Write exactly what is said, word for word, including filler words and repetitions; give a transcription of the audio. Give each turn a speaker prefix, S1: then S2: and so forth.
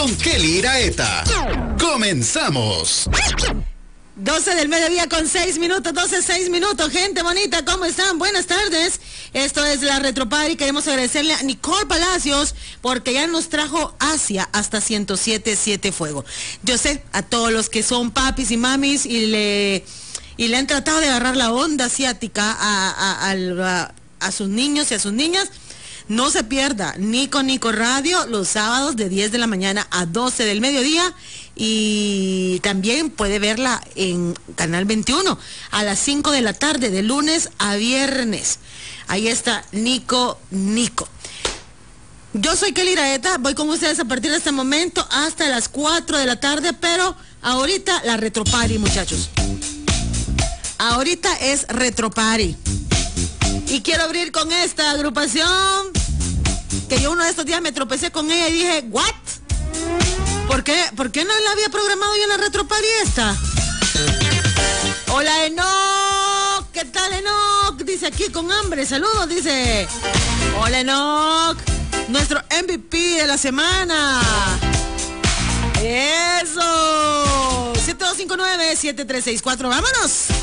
S1: Con Kelly Iraeta. Comenzamos.
S2: doce del mediodía con seis minutos, doce, seis minutos. Gente bonita, ¿cómo están? Buenas tardes. Esto es la Retropari. Queremos agradecerle a Nicole Palacios porque ya nos trajo Asia hasta ciento siete punto siete Fuego. Yo sé, a todos los que son papis y mamis y le, y le han tratado de agarrar la onda asiática a, a, a, a, a sus niños y a sus niñas, no se pierda Nico Nico Radio los sábados de diez de la mañana a doce del mediodía, y también puede verla en Canal veintiuno a las cinco de la tarde de lunes a viernes. Ahí está Nico Nico. Yo soy Kelly Iraeta, voy con ustedes a partir de este momento hasta las cuatro de la tarde, pero ahorita la Retropari, muchachos. Ahorita es Retropari. Y quiero abrir con esta agrupación que yo uno de estos días me tropecé con ella y dije, ¿what? ¿Por qué? ¿Por qué no la había programado yo en la Retropari esta? Hola, Enoch. ¿Qué tal, Enoch? Dice aquí con hambre. Saludos, dice. Hola, Enoch. Nuestro M V P de la semana. Eso. siete dos cinco nueve, siete tres seis cuatro. Vámonos.